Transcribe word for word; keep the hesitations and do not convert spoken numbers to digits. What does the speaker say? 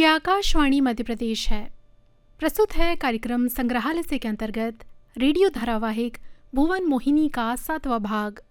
ये आकाशवाणी मध्य प्रदेश है। प्रस्तुत है कार्यक्रम संग्रहालय से के अंतर्गत रेडियो धारावाहिक भुवन मोहिनी का सातवां भाग